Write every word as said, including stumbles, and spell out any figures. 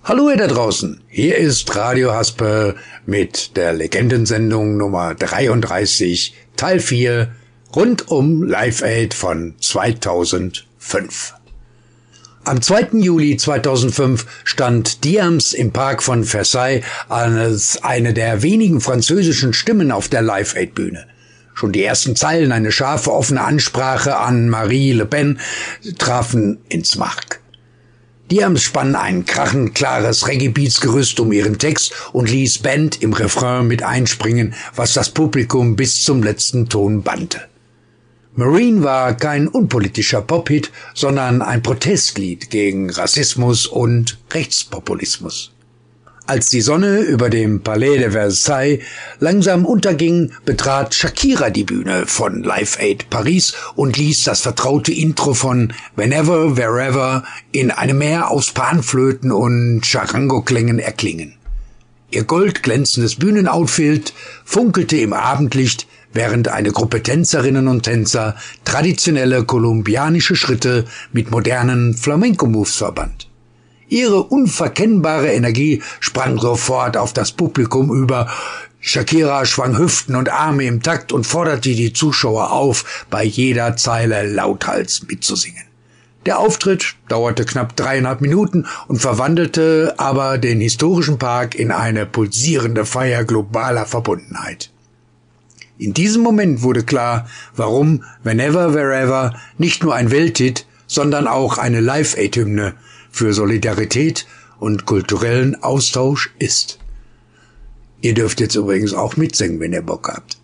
Hallo ihr da draußen, hier ist Radio Haspe mit der Legendensendung Nummer dreiunddreißig, Teil vier, rund um Live Aid von zweitausendfünf. Am zweiten Juli zweitausendfünf stand Diams im Park von Versailles als eine der wenigen französischen Stimmen auf der Live Aid Bühne. Schon die ersten Zeilen, eine scharfe, offene Ansprache an Marie Le Pen, trafen ins Mark. Diams spann ein krachend klares Reggae-Beats-Gerüst um ihren Text und ließ Band im Refrain mit einspringen, was das Publikum bis zum letzten Ton bannte. Marine war kein unpolitischer Pop-Hit, sondern ein Protestlied gegen Rassismus und Rechtspopulismus. Als die Sonne über dem Palais de Versailles langsam unterging, betrat Shakira die Bühne von Live Aid Paris und ließ das vertraute Intro von Whenever, Wherever in einem Meer aus Panflöten und Charango-Klängen erklingen. Ihr goldglänzendes Bühnenoutfit funkelte im Abendlicht, während eine Gruppe Tänzerinnen und Tänzer traditionelle kolumbianische Schritte mit modernen Flamenco-Moves verband. Ihre unverkennbare Energie sprang sofort auf das Publikum über. Shakira schwang Hüften und Arme im Takt und forderte die Zuschauer auf, bei jeder Zeile lauthals mitzusingen. Der Auftritt dauerte knapp dreieinhalb Minuten und verwandelte aber den historischen Park in eine pulsierende Feier globaler Verbundenheit. In diesem Moment wurde klar, warum Whenever, Wherever nicht nur ein Welthit, sondern auch eine Live-Aid-Hymne für Solidarität und kulturellen Austausch ist. Ihr dürft jetzt übrigens auch mitsingen, wenn ihr Bock habt.